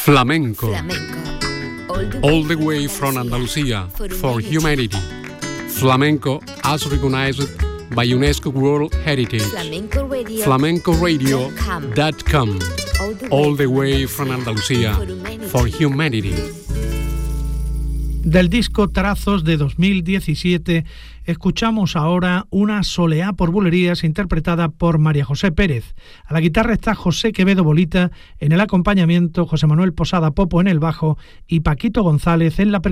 Flamenco. All the way from Andalusia for humanity. Flamenco as recognized by UNESCO World Heritage. FlamencoRadio.com. All the way from Andalusia for humanity. Del disco Trazos de 2017 escuchamos ahora una soleá por bulerías interpretada por María José Pérez. A la guitarra está José Quevedo Bolita, en el acompañamiento José Manuel Posada Popo en el bajo y Paquito González en la percusión.